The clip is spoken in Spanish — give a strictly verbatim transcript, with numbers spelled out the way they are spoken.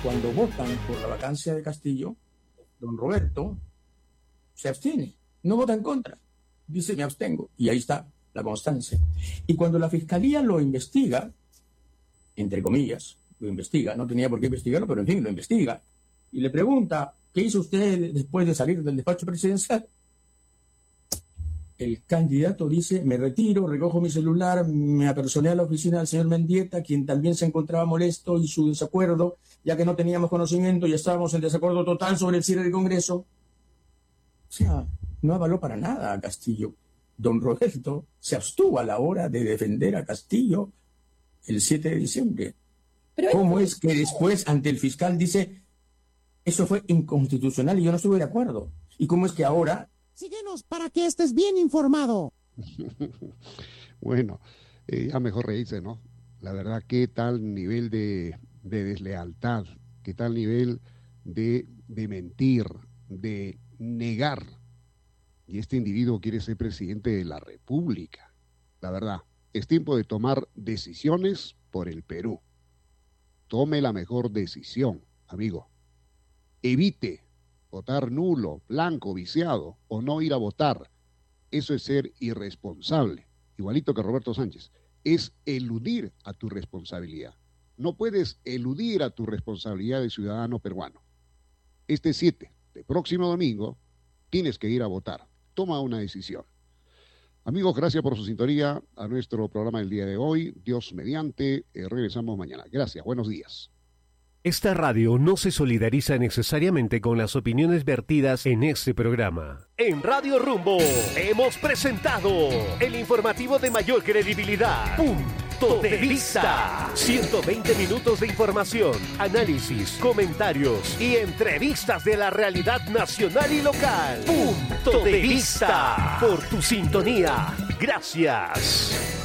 cuando votan por la vacancia de Castillo, don Roberto se abstiene, no vota en contra, dice me abstengo, y ahí está la constancia. Y cuando la Fiscalía lo investiga, entre comillas, lo investiga, no tenía por qué investigarlo, pero en fin, lo investiga, y le pregunta, ¿qué hizo usted después de salir del despacho presidencial? El candidato dice, me retiro, recojo mi celular, me apersoné a la oficina del señor Mendieta, quien también se encontraba molesto y su desacuerdo, ya que no teníamos conocimiento y estábamos en desacuerdo total sobre el cierre del Congreso. O sea, no avaló para nada a Castillo. Don Roberto se abstuvo a la hora de defender a Castillo el siete de diciembre. Pero ¿cómo es que después ante el fiscal dice, eso fue inconstitucional y yo no estuve de acuerdo? ¿Y cómo es que ahora... Síguenos para que estés bien informado. Bueno, eh, ya mejor reírse, ¿no? La verdad, qué tal nivel de, de deslealtad, qué tal nivel de, de mentir, de negar. Y este individuo quiere ser presidente de la República. La verdad, es tiempo de tomar decisiones por el Perú. Tome la mejor decisión, amigo. Evite votar nulo, blanco, viciado o no ir a votar. Eso es ser irresponsable, igualito que Roberto Sánchez. Es eludir a tu responsabilidad. No puedes eludir a tu responsabilidad de ciudadano peruano. Este siete de próximo domingo tienes que ir a votar. Toma una decisión. Amigos, gracias por su sintonía a nuestro programa del día de hoy. Dios mediante, eh, regresamos mañana. Gracias, buenos días. Esta radio no se solidariza necesariamente con las opiniones vertidas en este programa. En Radio Rumbo hemos presentado el informativo de mayor credibilidad. Punto de Vista. ciento veinte minutos de información, análisis, comentarios y entrevistas de la realidad nacional y local. Punto de Vista. Por tu sintonía. Gracias.